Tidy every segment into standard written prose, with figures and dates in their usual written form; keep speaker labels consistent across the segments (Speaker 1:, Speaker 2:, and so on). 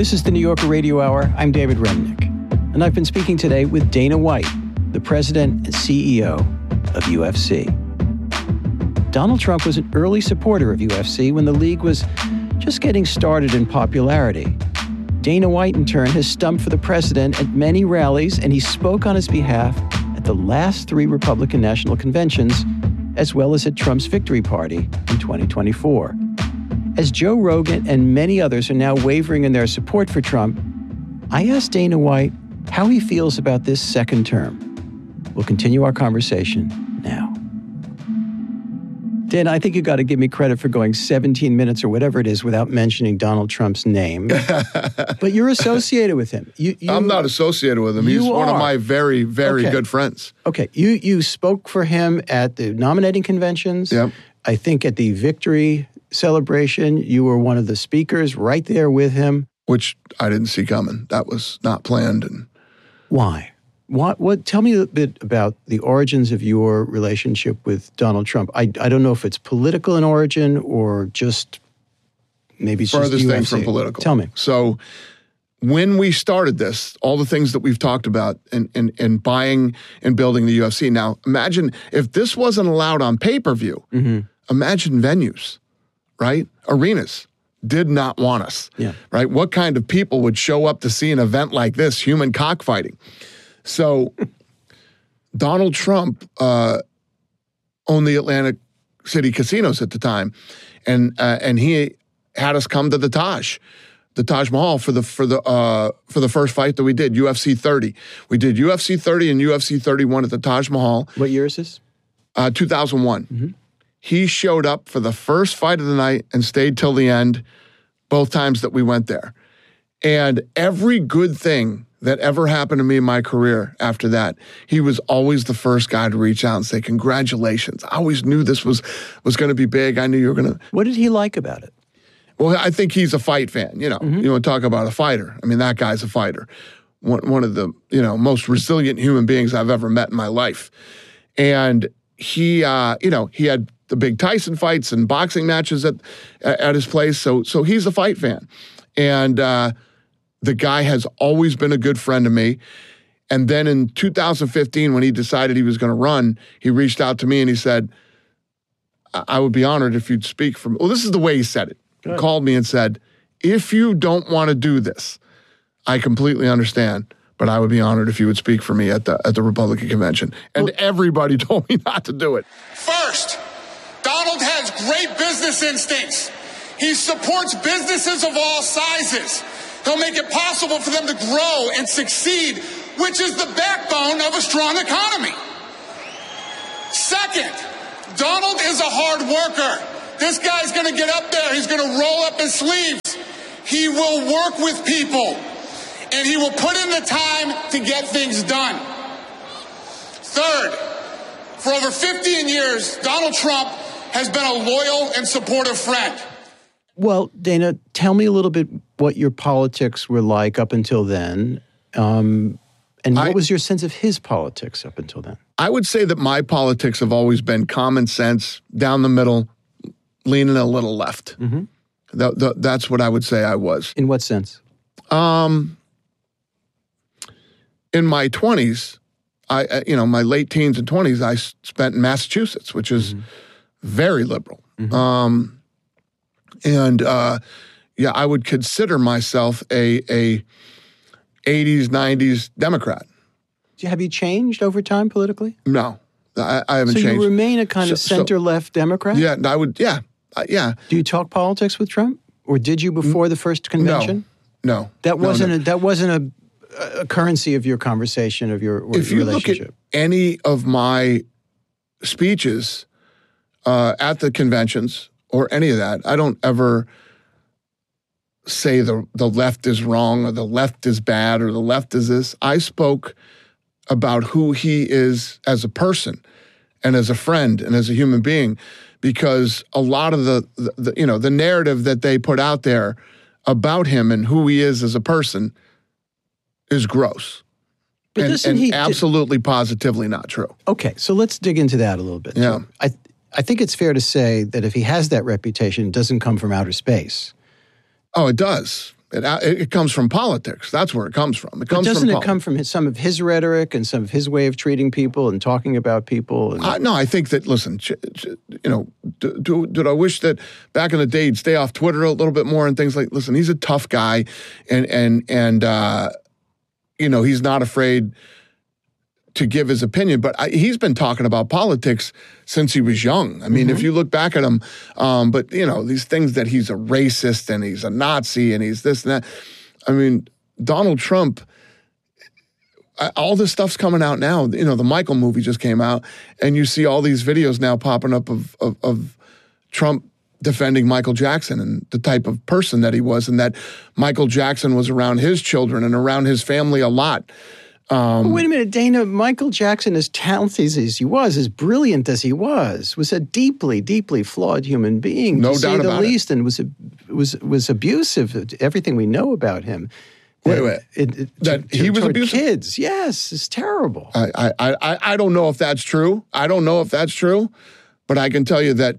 Speaker 1: This is the New Yorker Radio Hour. I'm David Remnick, and I've been speaking today with Dana White, the president and CEO of UFC. Donald Trump was an early supporter of UFC when the league was just getting started in popularity. Dana White, in turn, has stumped for the president at many rallies, and he spoke on his behalf at the last 3 Republican National Conventions, as well as at Trump's victory party in 2024. As Joe Rogan and many others are now wavering in their support for Trump, I asked Dana White how he feels about this second term. We'll continue our conversation now. Dana, I think you got to give me credit for going 17 minutes or whatever it is without mentioning Donald Trump's name. But you're associated with him.
Speaker 2: I'm not associated with him. He's one of my very, very good friends.
Speaker 1: Okay. You spoke for him at the nominating conventions.
Speaker 2: Yep.
Speaker 1: I think at the victory celebration, you were one of the speakers right there with him.
Speaker 2: Which I didn't see coming. That was not planned. And
Speaker 1: why? What? Tell me a bit about the origins of your relationship with Donald Trump. I don't know if it's political in origin or just maybe it's
Speaker 2: furthest
Speaker 1: just
Speaker 2: thing from political.
Speaker 1: Tell me.
Speaker 2: So when we started this, all the things that we've talked about in buying and building the UFC. Now, imagine if this wasn't allowed on pay-per-view. Mm-hmm. Imagine venues, right? Arenas did not want us, right? What kind of people would show up to see an event like this, human cockfighting? So Donald Trump owned the Atlantic City casinos at the time, and he had us come to the Taj Mahal for the first fight that we did, UFC 30. We did UFC 30 and UFC 31 at the Taj Mahal.
Speaker 1: What year is this?
Speaker 2: 2001.
Speaker 1: Mm-hmm.
Speaker 2: He showed up for the first fight of the night and stayed till the end, both times that we went there. And every good thing that ever happened to me in my career after that, he was always the first guy to reach out and say, congratulations. I always knew this was going to be big. I knew you were going to.
Speaker 1: What did he like about it?
Speaker 2: Well, I think he's a fight fan. You know, You want to talk about a fighter. I mean, that guy's a fighter. One of the, most resilient human beings I've ever met in my life. And he, he had the big Tyson fights and boxing matches at his place. So he's a fight fan. And the guy has always been a good friend to me. And then in 2015, when he decided he was going to run, he reached out to me and he said, I would be honored if you'd speak for me. Well, this is the way he said it. He called me and said, if you don't want to do this, I completely understand, but I would be honored if you would speak for me at the Republican convention. And everybody told me not to do it.
Speaker 3: First, Donald has great business instincts. He supports businesses of all sizes. He'll make it possible for them to grow and succeed, which is the backbone of a strong economy. Second, Donald is a hard worker. This guy's going to get up there. He's going to roll up his sleeves. He will work with people, and he will put in the time to get things done. Third, for over 15 years, Donald Trump has been a loyal and supportive friend.
Speaker 1: Well, Dana, tell me a little bit what your politics were like up until then, and what was your sense of his politics up until then?
Speaker 2: I would say that my politics have always been common sense, down the middle, leaning a little left. Mm-hmm. That's what I would say I was.
Speaker 1: In what sense?
Speaker 2: In my 20s, my late teens and 20s, I spent in Massachusetts, which is very liberal. Mm-hmm. I would consider myself a 80s, 90s Democrat.
Speaker 1: Have you changed over time politically?
Speaker 2: No, I haven't changed.
Speaker 1: So you remain a kind of center-left Democrat?
Speaker 2: Yeah, I would, yeah.
Speaker 1: Do you talk politics with Trump? Or did you before the first convention?
Speaker 2: No.
Speaker 1: That wasn't a currency of your conversation, of your relationship?
Speaker 2: If you look at any of my speeches at the conventions or any of that, I don't ever say the left is wrong or the left is bad or the left is this. I spoke about who he is as a person and as a friend and as a human being, because a lot of the narrative that they put out there about him and who he is as a person is gross.
Speaker 1: But
Speaker 2: and absolutely positively not true.
Speaker 1: Okay, so let's dig into that a little bit.
Speaker 2: Yeah.
Speaker 1: I think it's fair to say that if he has that reputation, it doesn't come from outer space.
Speaker 2: Oh, it does. It comes from politics. That's where it comes from.
Speaker 1: Doesn't it come from some of his rhetoric and some of his way of treating people and talking about people?
Speaker 2: No, I think that, listen, did I wish that back in the day he'd stay off Twitter a little bit more and things like, listen, he's a tough guy and he's not afraid to give his opinion, but he's been talking about politics since he was young. I mean, if you look back at him, but these things that he's a racist and he's a Nazi and he's this and that. I mean, Donald Trump, all this stuff's coming out now. The Michael movie just came out, and you see all these videos now popping up of Trump defending Michael Jackson and the type of person that he was, and that Michael Jackson was around his children and around his family a lot.
Speaker 1: Wait a minute, Dana. Michael Jackson, as talented as he was, as brilliant as he was a deeply, deeply flawed human being,
Speaker 2: no
Speaker 1: to
Speaker 2: doubt
Speaker 1: say the
Speaker 2: about
Speaker 1: least, and was abusive. Everything we know about him.
Speaker 2: Wait. He was abusive?
Speaker 1: Kids, yes, it's terrible.
Speaker 2: I don't know if that's true. But I can tell you that,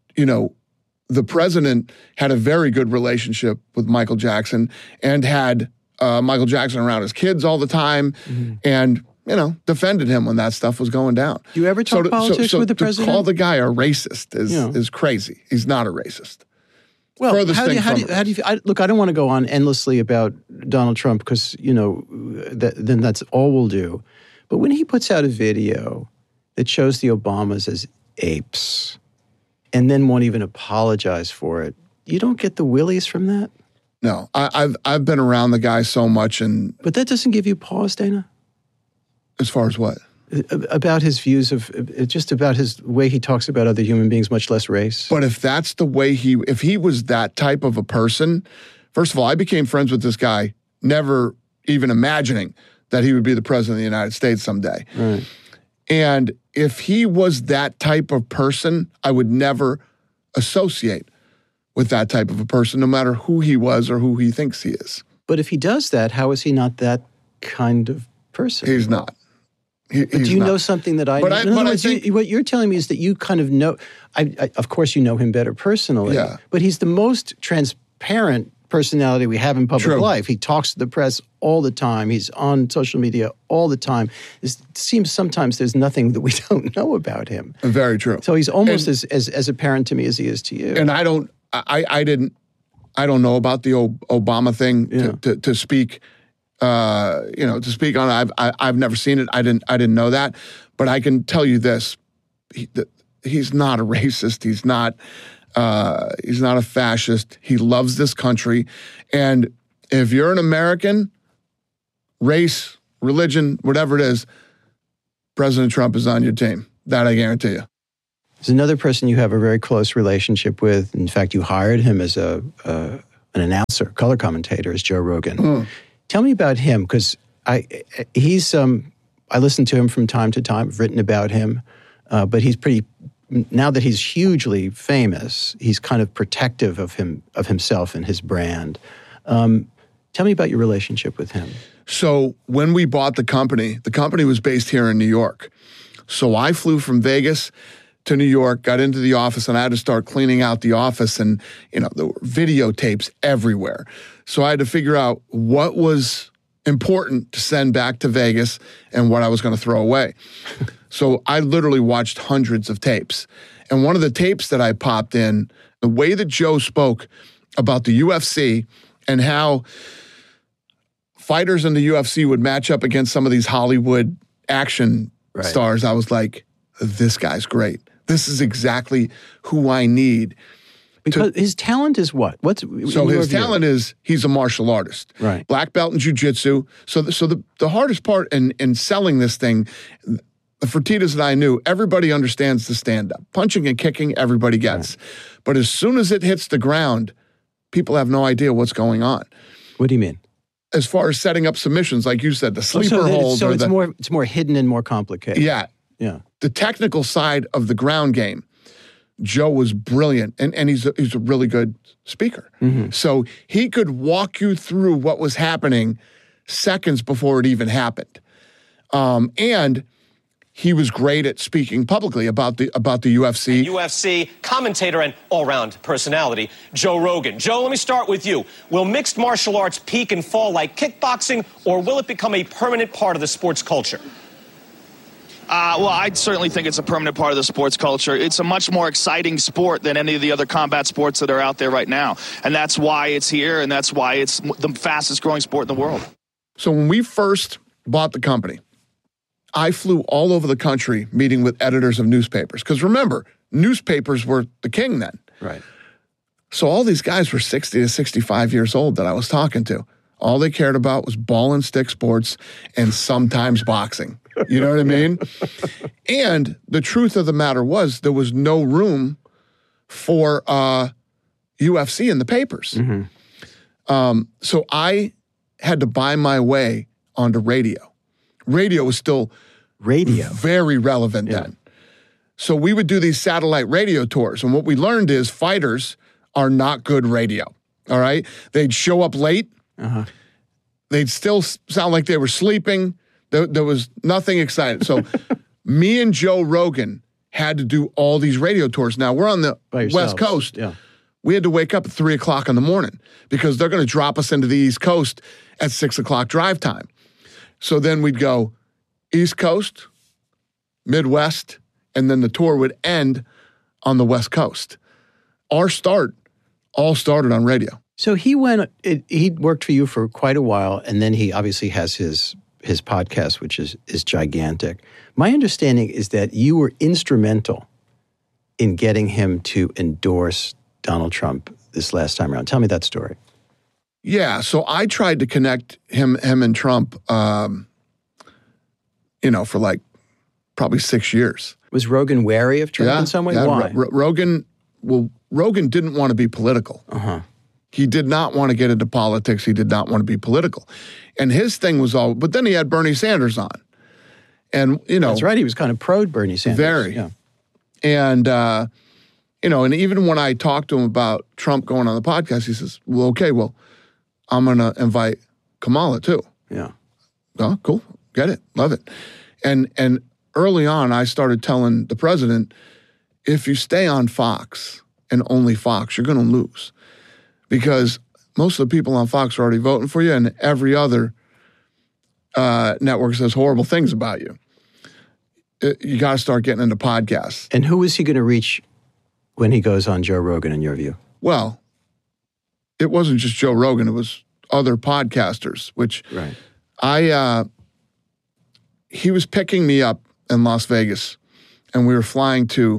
Speaker 2: the president had a very good relationship with Michael Jackson and had Michael Jackson around his kids all the time and, defended him when that stuff was going down.
Speaker 1: Do you ever talk politics with the president?
Speaker 2: To call the guy a racist is crazy. He's not a racist.
Speaker 1: Well, how do you look, I don't want to go on endlessly about Donald Trump because, then that's all we'll do. But when he puts out a video that shows the Obamas as apes and then won't even apologize for it, you don't get the willies from that?
Speaker 2: No, I've been around the guy so much,
Speaker 1: but that doesn't give you pause, Dana?
Speaker 2: As far as what?
Speaker 1: About his views just about his way he talks about other human beings, much less race.
Speaker 2: But if that's the way if he was that type of a person, first of all, I became friends with this guy, never even imagining that he would be the president of the United States someday.
Speaker 1: Right.
Speaker 2: And if he was that type of person, I would never associate with that type of a person, no matter who he was or who he thinks he is.
Speaker 1: But if he does that, how is he not that kind of person?
Speaker 2: He's not.
Speaker 1: Do you know something that I know? In other words, what you're telling me is that you kind of know, of course you know him better personally, but he's the most transparent personality we have in public life. He talks to the press all the time. He's on social media all the time. It seems sometimes there's nothing that we don't know about him.
Speaker 2: Very true.
Speaker 1: So he's almost as apparent to me as he is to you.
Speaker 2: And I don't know about the Obama thing to speak. To speak on it. I've never seen it. I didn't know that, but I can tell you this: he's not a racist. He's not a fascist. He loves this country, and if you're an American, race, religion, whatever it is, President Trump is on your team. That I guarantee you.
Speaker 1: There's another person you have a very close relationship with. In fact, you hired him as an announcer, color commentator, as Joe Rogan. Tell me about him, because I listen to him from time to time. I've written about him, but now that he's hugely famous, he's kind of protective of himself and his brand. Tell me about your relationship with him.
Speaker 2: So when we bought the company was based here in New York. So I flew from Vegas to New York, got into the office, and I had to start cleaning out the office, and there were videotapes everywhere. So I had to figure out what was important to send back to Vegas and what I was going to throw away. So I literally watched hundreds of tapes. And one of the tapes that I popped in, the way that Joe spoke about the UFC and how fighters in the UFC would match up against some of these Hollywood action stars, I was like, this guy's great. This is exactly who I need.
Speaker 1: Because his talent is what?
Speaker 2: So his talent is he's a martial artist.
Speaker 1: Right.
Speaker 2: Black belt in jiu-jitsu. So the hardest part in selling this thing, the Fertittas that I knew, everybody understands the stand-up. Punching and kicking, everybody gets. Right. But as soon as it hits the ground, people have no idea what's going on.
Speaker 1: What do you mean?
Speaker 2: As far as setting up submissions, like you said, the sleeper hold.
Speaker 1: So it's more hidden and more complicated.
Speaker 2: Yeah.
Speaker 1: Yeah.
Speaker 2: The technical side of the ground game, Joe was brilliant, and he's a really good speaker. Mm-hmm. So he could walk you through what was happening seconds before it even happened. And he was great at speaking publicly about the UFC.
Speaker 4: And UFC commentator and all-round personality, Joe Rogan. Joe, let me start with you. Will mixed martial arts peak and fall like kickboxing, or will it become a permanent part of the sports culture?
Speaker 5: Well, I certainly think it's a permanent part of the sports culture. It's a much more exciting sport than any of the other combat sports that are out there right now. And that's why it's here, and that's why it's the fastest growing sport in the world.
Speaker 2: So when we first bought the company, I flew all over the country meeting with editors of newspapers. Because remember, newspapers were the king then.
Speaker 1: Right.
Speaker 2: So all these guys were 60 to 65 years old that I was talking to. All they cared about was ball and stick sports and sometimes boxing. You know what I mean? And the truth of the matter was there was no room for UFC in the papers.
Speaker 1: Mm-hmm.
Speaker 2: So I had to buy my way onto radio. Radio was still very relevant then. So we would do these satellite radio tours. And what we learned is fighters are not good radio. All right? They'd show up late.
Speaker 1: Uh-huh.
Speaker 2: They'd still sound like they were sleeping. There was nothing exciting. So me and Joe Rogan had to do all these radio tours. Now, we're on the West Coast.
Speaker 1: Yeah.
Speaker 2: We had to wake up at 3 o'clock in the morning because they're going to drop us into the East Coast at 6 o'clock drive time. So then we'd go East Coast, Midwest, and then the tour would end on the West Coast. Our start all started on radio.
Speaker 1: So he worked for you for quite a while, and then he obviously has his podcast, which is gigantic. My understanding is that you were instrumental in getting him to endorse Donald Trump this last time around. Tell me that story.
Speaker 2: Yeah, so I tried to connect him and Trump, for like probably 6 years.
Speaker 1: Was Rogan wary of Trump in some way?
Speaker 2: Yeah.
Speaker 1: Why?
Speaker 2: Rogan didn't want to be political.
Speaker 1: Uh-huh.
Speaker 2: He did not want to get into politics. He did not want to be political. And his thing was but then he had Bernie Sanders on. And,
Speaker 1: That's right. He was kind of pro Bernie Sanders.
Speaker 2: Very.
Speaker 1: Yeah.
Speaker 2: And, and even when I talked to him about Trump going on the podcast, he says, well, okay, I'm going to invite Kamala too.
Speaker 1: Yeah.
Speaker 2: Oh, cool. Get it. Love it. And early on, I started telling the president, if you stay on Fox and only Fox, you're going to lose. Because most of the people on Fox are already voting for you, and every other network says horrible things about you. You got to start getting into podcasts.
Speaker 1: And who is he going to reach when he goes on Joe Rogan, in your view?
Speaker 2: Well, it wasn't just Joe Rogan. It was other podcasters, which he was picking me up in Las Vegas, and we were flying to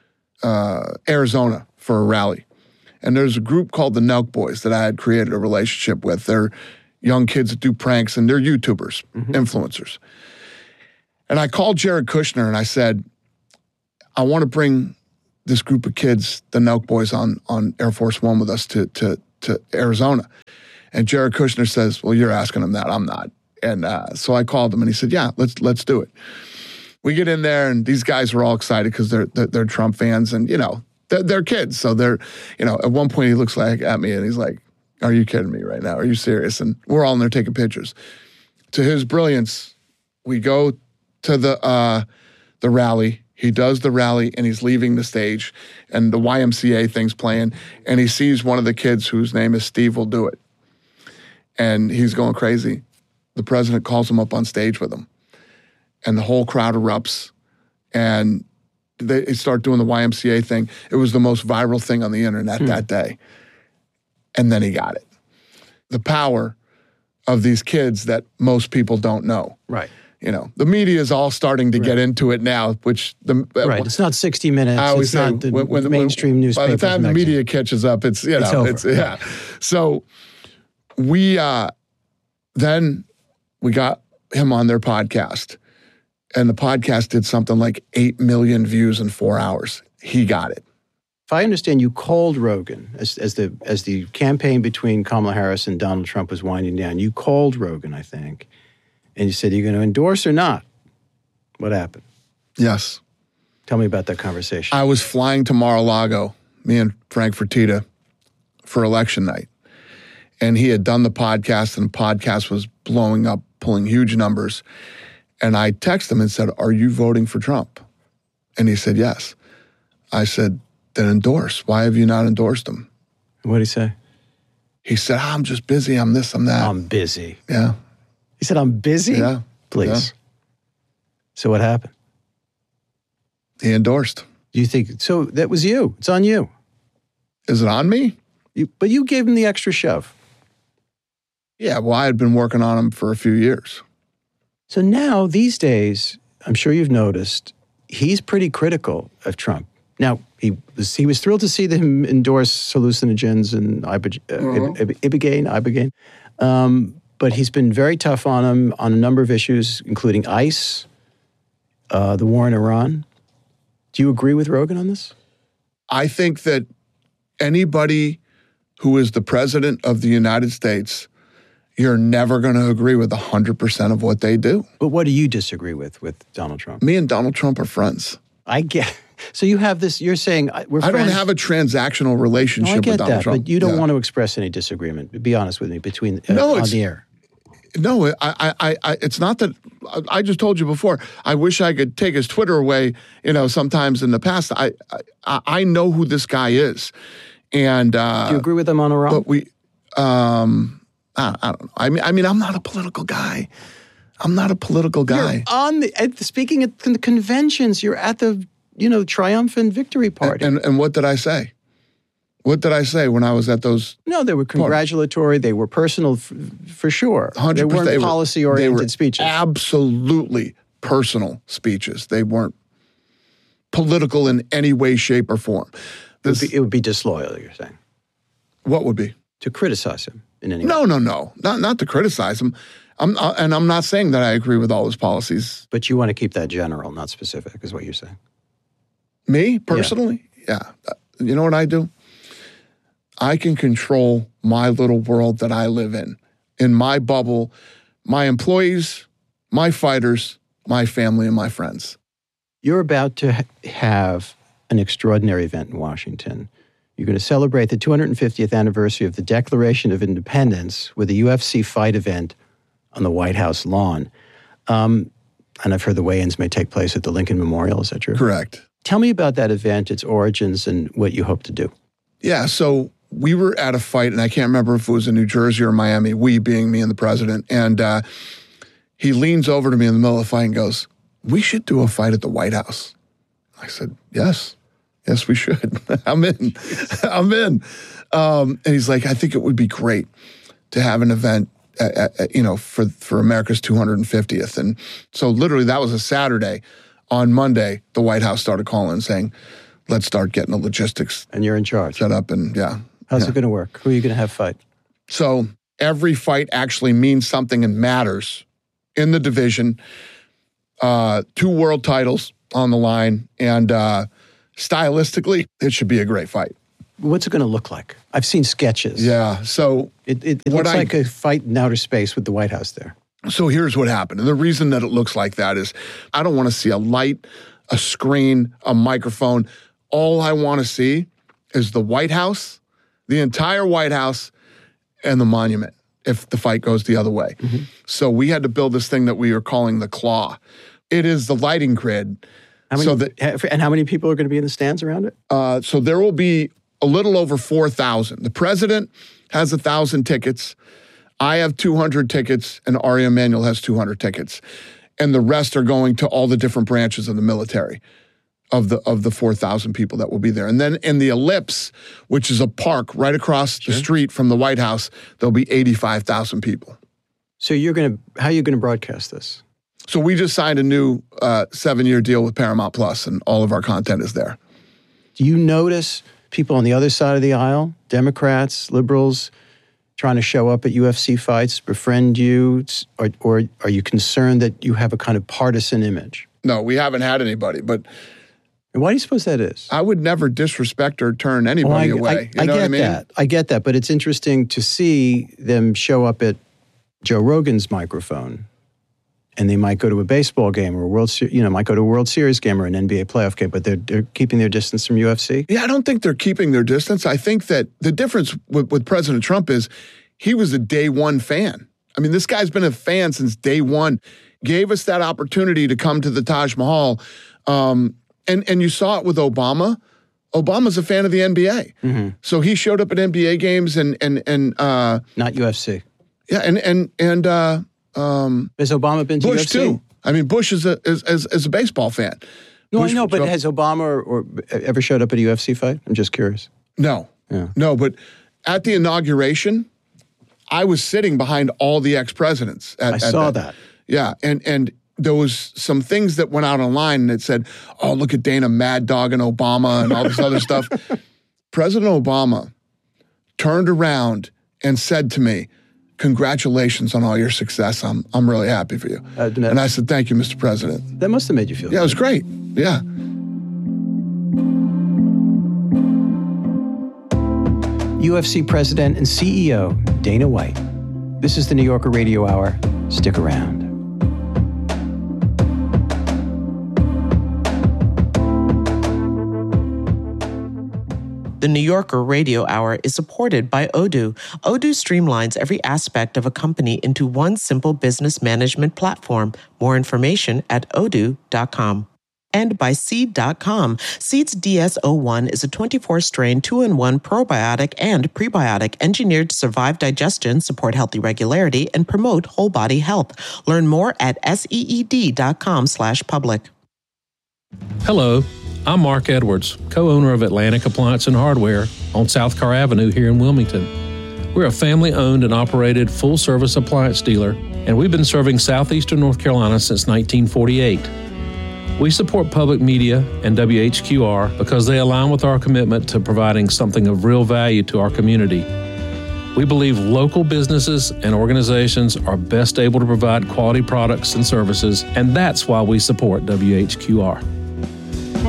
Speaker 2: Arizona for a rally. And there's a group called the Nelk Boys that I had created a relationship with. They're young kids that do pranks, and they're YouTubers, influencers. And I called Jared Kushner, and I said, I want to bring this group of kids, the Nelk Boys, on Air Force One with us to Arizona. And Jared Kushner says, well, you're asking him that. I'm not. And so I called him, and he said, yeah, let's do it. We get in there, and these guys are all excited because they're Trump fans, and, they're kids. So they're, at one point he looks at me and he's like, are you kidding me right now? Are you serious? And we're all in there taking pictures. To his brilliance, we go to the rally. He does the rally and he's leaving the stage and the YMCA thing's playing and he sees one of the kids whose name is Steve Will Do It. And he's going crazy. The president calls him up on stage with him and the whole crowd erupts and they start doing the YMCA thing. It was the most viral thing on the internet that day. And then he got it. The power of these kids that most people don't know.
Speaker 1: Right.
Speaker 2: The media is all starting to get into it now, which
Speaker 1: right. It's not 60 Minutes.
Speaker 2: I always
Speaker 1: it's
Speaker 2: say
Speaker 1: not the mainstream newspaper.
Speaker 2: By the time the media catches up, it's
Speaker 1: over.
Speaker 2: Yeah. So we then we got him on their podcast. And the podcast did something like 8 million views in 4 hours. He got it.
Speaker 1: If I understand, you called Rogan as the campaign between Kamala Harris and Donald Trump was winding down. You called Rogan, I think, and you said, are you going to endorse or not? What happened?
Speaker 2: Yes.
Speaker 1: Tell me about that conversation.
Speaker 2: I was flying to Mar-a-Lago, me and Frank Fertitta, for election night. And he had done the podcast, and the podcast was blowing up, pulling huge numbers. And I texted him and said, "Are you voting for Trump?" And he said, "Yes." I said, "Then endorse. Why have you not endorsed him?"
Speaker 1: What did he say?
Speaker 2: He said, "I'm just busy. I'm this, I'm that."
Speaker 1: I'm busy.
Speaker 2: Yeah.
Speaker 1: He said, "I'm busy?"
Speaker 2: Yeah.
Speaker 1: Please.
Speaker 2: Yeah.
Speaker 1: So what happened?
Speaker 2: He endorsed.
Speaker 1: Do you think, so that was you. It's on you.
Speaker 2: Is it on me?
Speaker 1: But you gave him the extra shove.
Speaker 2: Yeah, well, I had been working on him for a few years.
Speaker 1: So now, these days, I'm sure you've noticed, he's pretty critical of Trump. Now, he was thrilled to see him endorse hallucinogens and Ibogaine. But he's been very tough on him on a number of issues, including ICE, the war in Iran. Do you agree with Rogan on this?
Speaker 2: I think that anybody who is the president of the United States, you're never going to agree with 100% of what they do.
Speaker 1: But what do you disagree with Donald Trump?
Speaker 2: Me and Donald Trump are friends.
Speaker 1: I get. So you have this. You're saying we're friends.
Speaker 2: I don't have a transactional relationship with Donald Trump.
Speaker 1: But you don't want to express any disagreement. Be honest with me between on the air.
Speaker 2: No, it's not that. I just told you before. I wish I could take his Twitter away. Sometimes in the past, I know who this guy is, and do
Speaker 1: you agree with him on Iran?
Speaker 2: But we, I don't know. I mean, I'm not a political guy. You're
Speaker 1: on speaking at the conventions. You're at the triumphant victory party.
Speaker 2: And what did I say? What did I say when I was at those?
Speaker 1: No, they were congratulatory. They were personal, for sure.
Speaker 2: 100%.
Speaker 1: They weren't policy-oriented speeches.
Speaker 2: Absolutely personal speeches. They weren't political in any way, shape, or form.
Speaker 1: It would be disloyal, you're saying.
Speaker 2: What would be?
Speaker 1: To criticize him in any way.
Speaker 2: No. Not to criticize him. I'm not saying that I agree with all his policies.
Speaker 1: But you want to keep that general, not specific, is what you're saying.
Speaker 2: Me, personally? Yeah. You know what I do? I can control my little world that I live in my bubble, my employees, my fighters, my family, and my friends.
Speaker 1: You're about to have an extraordinary event in Washington. You're going to celebrate the 250th anniversary of the Declaration of Independence with a UFC fight event on the White House lawn. And I've heard the weigh-ins may take place at the Lincoln Memorial. Is that true?
Speaker 2: Correct.
Speaker 1: Tell me about that event, its origins, and what you hope to do.
Speaker 2: Yeah, so we were at a fight, and I can't remember if it was in New Jersey or Miami, we being me and the president, and he leans over to me in the middle of the fight and goes, "We should do a fight at the White House." I said, Yes, we should. I'm in. And he's like, "I think it would be great to have an event, for America's 250th." And so literally that was a Saturday. On Monday, the White House started calling saying, "Let's start getting the logistics."
Speaker 1: And you're in charge.
Speaker 2: Set up and
Speaker 1: How's it going to work? Who are you going to have fight?
Speaker 2: So every fight actually means something and matters in the division. 2 world titles on the line. And stylistically, it should be a great fight.
Speaker 1: What's it going to look like? I've seen sketches.
Speaker 2: Yeah. So
Speaker 1: it looks like a fight in outer space with the White House there.
Speaker 2: So here's what happened. And the reason that it looks like that is I don't want to see a light, a screen, a microphone. All I want to see is the White House, the entire White House, and the monument if the fight goes the other way. Mm-hmm. So we had to build this thing that we are calling the Claw. It is the lighting grid.
Speaker 1: And how many people are going to be in the stands around it?
Speaker 2: So there will be a little over 4,000. The president has 1,000 tickets. I have 200 tickets, and Ari Emanuel has 200 tickets. And the rest are going to all the different branches of the military of the 4,000 people that will be there. And then in the Ellipse, which is a park right across the street from the White House, there'll be 85,000 people.
Speaker 1: So how are you going to broadcast this?
Speaker 2: So we just signed a new 7-year deal with Paramount Plus, and all of our content is there.
Speaker 1: Do you notice people on the other side of the aisle, Democrats, liberals, trying to show up at UFC fights, befriend you, or are you concerned that you have a kind of partisan image?
Speaker 2: No, we haven't had anybody, but...
Speaker 1: Why do you suppose that is?
Speaker 2: I would never disrespect or turn anybody away.
Speaker 1: I get that, but it's interesting to see them show up at Joe Rogan's microphone, and they might go to a baseball game or might go to a World Series game or an NBA playoff game, but they're keeping their distance from UFC?
Speaker 2: Yeah, I don't think they're keeping their distance. I think that the difference with President Trump is he was a day one fan. I mean, this guy's been a fan since day one. gave us that opportunity to come to the Taj Mahal. And you saw it with Obama. Obama's a fan of the NBA. So he showed up at NBA games and
Speaker 1: not UFC.
Speaker 2: Yeah, and
Speaker 1: has Obama been to
Speaker 2: Bush
Speaker 1: UFC?
Speaker 2: too. I mean, Bush is a baseball fan.
Speaker 1: No,
Speaker 2: Bush,
Speaker 1: I know, but has Obama or ever showed up at a UFC fight? I'm just curious.
Speaker 2: No, but at the inauguration, I was sitting behind all the ex-presidents.
Speaker 1: I saw that.
Speaker 2: Yeah, and there was some things that went out online and it said, "Oh, look at Dana mad dogging Obama and all this other stuff." President Obama turned around and said to me, "Congratulations on all your success. I'm really happy for you." And I said, "Thank you, Mr. President."
Speaker 1: That must have made you feel good.
Speaker 2: Yeah, it was great. Yeah.
Speaker 1: UFC President and CEO Dana White. This is the New Yorker Radio Hour. Stick around.
Speaker 6: The New Yorker Radio Hour is supported by Odoo. Odoo streamlines every aspect of a company into one simple business management platform. More information at odoo.com. And by Seed.com. Seed's DS-01 is a 24-strain 2-in-1 probiotic and prebiotic engineered to survive digestion, support healthy regularity, and promote whole body health. Learn more at seed.com/public.
Speaker 7: Hello, I'm Mark Edwards, co-owner of Atlantic Appliance and Hardware on South Carr Avenue here in Wilmington. We're a family-owned and operated full-service appliance dealer, and we've been serving southeastern North Carolina since 1948. We support public media and WHQR because they align with our commitment to providing something of real value to our community. We believe local businesses and organizations are best able to provide quality products and services, and that's why we support WHQR.